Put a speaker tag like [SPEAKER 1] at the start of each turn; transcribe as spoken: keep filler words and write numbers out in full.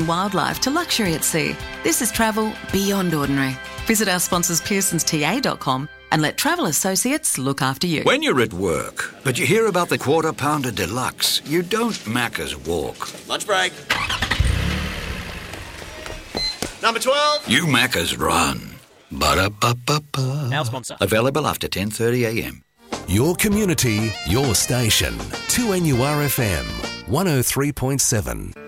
[SPEAKER 1] wildlife to luxury at sea. This is travel beyond ordinary. Visit our sponsors pearsons t a dot com and let Travel Associates look after you.
[SPEAKER 2] When you're at work, but you hear about the Quarter Pounder Deluxe, you don't Macca's walk.
[SPEAKER 3] Lunch break. Number twelve.
[SPEAKER 2] You Macca's run. Ba-da-ba-ba-ba.
[SPEAKER 3] Our sponsor.
[SPEAKER 2] Available after ten thirty a m.
[SPEAKER 4] Your community, your station. two N U R F M, one oh three point seven.